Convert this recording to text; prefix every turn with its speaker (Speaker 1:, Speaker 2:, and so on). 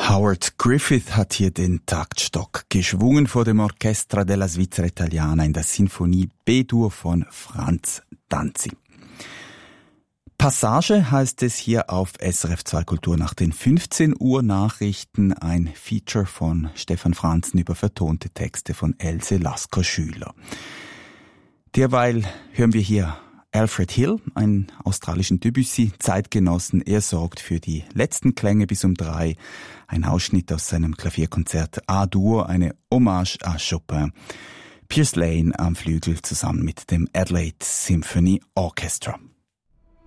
Speaker 1: Howard Griffith hat hier den Taktstock geschwungen vor dem Orchestra della Svizzera Italiana in der Sinfonie B-Dur von Franz Danzi. Passage heißt es hier auf SRF 2 Kultur nach den 15 Uhr Nachrichten, ein Feature von Stefan Franzen über vertonte Texte von Else Lasker-Schüler. Derweil hören wir hier Alfred Hill, einen australischen Debussy-Zeitgenossen. Er sorgt für die letzten Klänge bis um 3. Ein Ausschnitt aus seinem Klavierkonzert A-Dur, eine Hommage à Chopin. Piers Lane am Flügel zusammen mit dem Adelaide Symphony Orchestra.